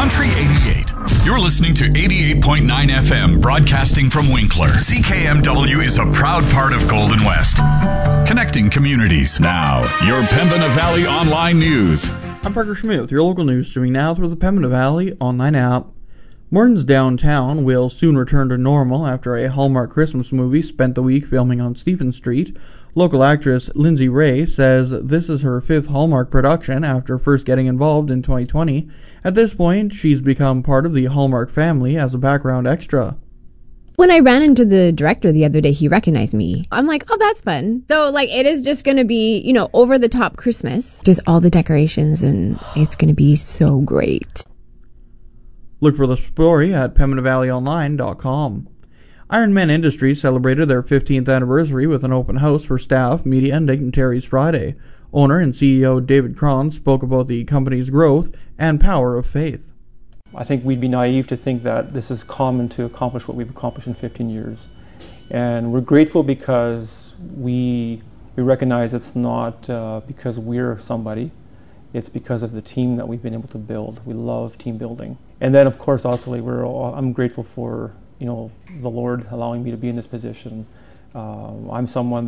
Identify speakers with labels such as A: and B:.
A: Country 88. You're listening to 88.9 FM, broadcasting from Winkler. CKMW is a proud part of Golden West. Connecting communities. Now, your Pembina Valley Online News.
B: I'm Parker Schmidt with your local news, streaming now through the Pembina Valley Online app. Morton's downtown will soon return to normal after a Hallmark Christmas movie spent the week filming on Stephen Street. Local actress Lindsay Ray says this is her 5th Hallmark production after first getting involved in 2020. At this point, she's become part of the Hallmark family as a background extra.
C: When I ran into the director the other day, he recognized me. I'm like, oh, that's fun. So, it is just going to be, over-the-top Christmas. Just all the decorations, and it's going to be so great.
B: Look for the story at PembinaValleyOnline.com. Ironman Industries celebrated their 15th anniversary with an open house for staff, media, and dignitaries Friday. Owner and CEO David Cron spoke about the company's growth and power of faith.
D: I think we'd be naive to think that this is common to accomplish what we've accomplished in 15 years. And we're grateful because we recognize it's not because we're somebody. It's because of the team that we've been able to build. We love team building. And then, of course, also, I'm grateful for, the Lord allowing me to be in this position. I'm someone